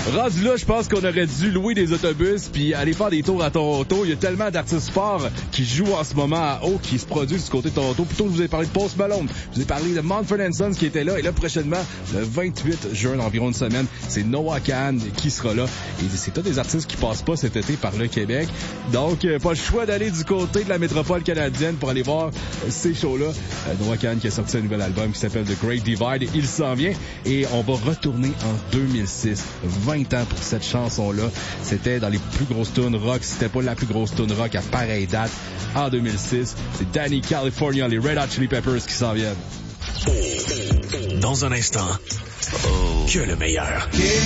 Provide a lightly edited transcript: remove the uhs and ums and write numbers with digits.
Rendu là, je pense qu'on aurait dû louer des autobus puis aller faire des tours à Toronto. Il y a tellement d'artistes forts qui jouent en ce moment à haut, qui se produisent du côté de Toronto. Plutôt que je vous ai parlé de Post Malone, je vous ai parlé de Mumford & Sons qui était là. Et là, prochainement, le 28 juin, dans environ une semaine, c'est Noah Kahan qui sera là. Et c'est tous des artistes qui passent pas cet été par le Québec. Donc, pas le choix d'aller du côté de la métropole canadienne pour aller voir ces shows-là. Noah Kahan qui a sorti un nouvel album qui s'appelle The Great Divide. Il s'en vient. Et on va retourner en 2006. 20 ans pour cette chanson-là. C'était dans les plus grosses tunes rock. C'était pas la plus grosse tune rock à pareille date. En 2006, c'est Danny California, les Red Hot Chili Peppers qui s'en viennent. Dans un instant, que le meilleur.